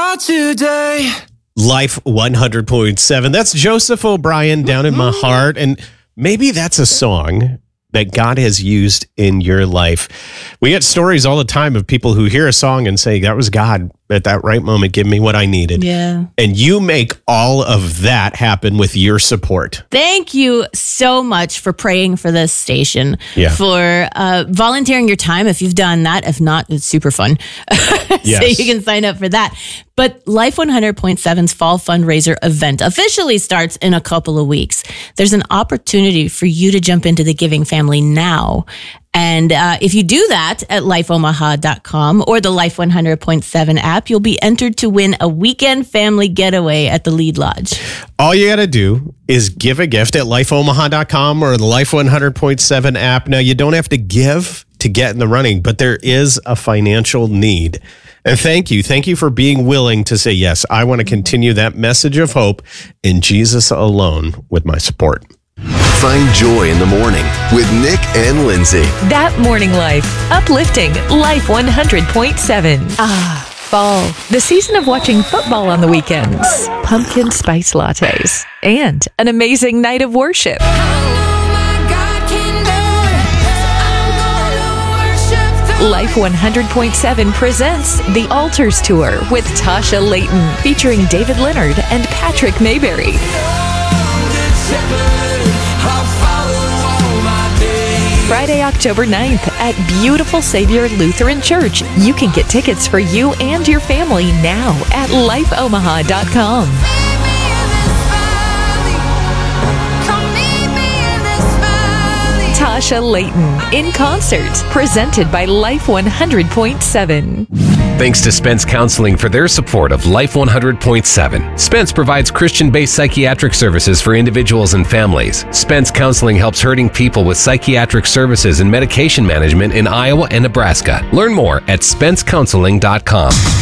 about today. Life 100.7. That's Joseph O'Brien, Down in My Heart. And maybe that's a song that God has used in your life. We get stories all the time of people who hear a song and say, that was God at that right moment, give me what I needed. Yeah. And you make all of that happen with your support. Thank you so much for praying for this station, for volunteering your time if you've done that. If not, it's super fun. So you can sign up for that. But Life 100.7's Fall Fundraiser event officially starts in a couple of weeks. There's an opportunity for you to jump into the giving family now. And if you do that at lifeomaha.com or the Life 100.7 app, you'll be entered to win a weekend family getaway at the Lead Lodge. All you got to do is give a gift at lifeomaha.com or the Life 100.7 app. Now, you don't have to give to get in the running, but there is a financial need. And thank you. Thank you for being willing to say, yes, I want to continue that message of hope in Jesus alone with my support. Find joy in the morning with Nick and Lindsay. That Morning Life. Uplifting Life 100.7. Fall. The season of watching football on the weekends. Pumpkin spice lattes. And an amazing night of worship. Life 100.7 presents The Altars Tour with Tasha Layton, featuring David Leonard and Patrick Mayberry. Friday, October 9th at Beautiful Savior Lutheran Church. You can get tickets for you and your family now at lifeomaha.com. Tasha Layton in concert, presented by Life 100.7. Thanks to Spence Counseling for their support of Life 100.7. Spence provides Christian-based psychiatric services for individuals and families. Spence Counseling helps hurting people with psychiatric services and medication management in Iowa and Nebraska. Learn more at spencecounseling.com.